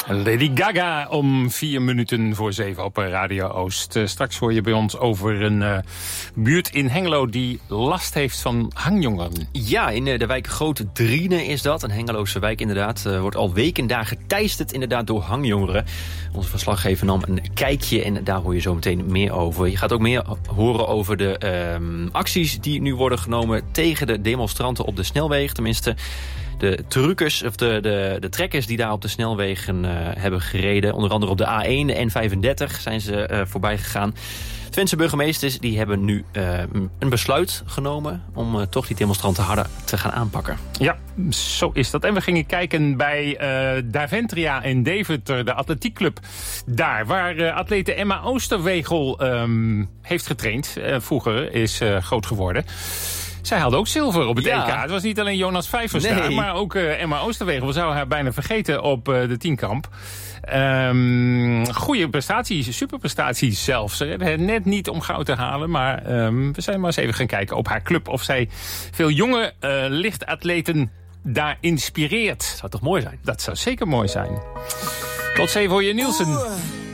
Lady Gaga om 7:04 op Radio Oost. Straks hoor je bij ons over een buurt in Hengelo die last heeft van hangjongeren. Ja, in de wijk Grote Driene is dat. Een Hengeloze wijk inderdaad. Wordt al weken en dagen geteisterd inderdaad door hangjongeren. Onze verslaggever nam een kijkje en daar hoor je zo meteen meer over. Je gaat ook meer horen over de acties die nu worden genomen tegen de demonstranten op de snelweg. Tenminste, de truckers, of de trekkers die daar op de snelwegen hebben gereden. Onder andere op de A1, de N35 zijn ze voorbij gegaan. Twentse burgemeesters die hebben nu een besluit genomen om toch die demonstranten harder te gaan aanpakken. Ja, zo is dat. En we gingen kijken bij Daventria in Deventer, de atletiekclub daar, waar atlete Emma Oosterwegel heeft getraind. Vroeger is groot geworden. Zij haalde ook zilver op het EK. Het was niet alleen Jonas Vijvers daar, maar ook Emma Oosterwegel. We zouden haar bijna vergeten op de tienkamp. Goede prestaties, superprestaties zelfs. Net niet om goud te halen, maar we zijn maar eens even gaan kijken op haar club of zij veel jonge lichtatleten daar inspireert. Dat zou toch mooi zijn? Dat zou zeker mooi zijn. Tot 7 hoor je Nielsen.